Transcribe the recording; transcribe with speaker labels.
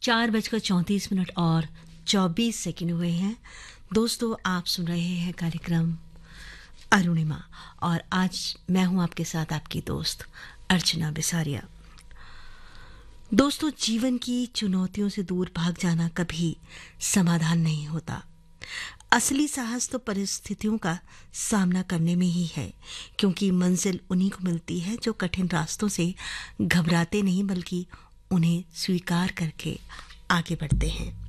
Speaker 1: 4:34 और 24 सेकंड हुए हैं। दोस्तों, आप सुन रहे हैं कार्यक्रम अरुणिमा और आज मैं हूं आपके साथ आपकी दोस्त अर्चना बिसारिया। दोस्तों, जीवन की चुनौतियों से दूर भाग जाना कभी समाधान नहीं होता। असली साहस तो परिस्थितियों का सामना करने में ही है, क्योंकि मंजिल उन्हीं को मिलती है जो कठिन रास्तों से घबराते नहीं बल्कि उन्हें स्वीकार करके आगे बढ़ते हैं।